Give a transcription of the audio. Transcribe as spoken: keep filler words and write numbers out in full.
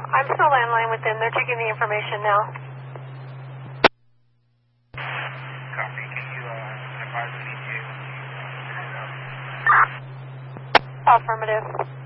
I'm still landline with them. They're taking the information now. Copy. Can you uh, advise me to... Affirmative.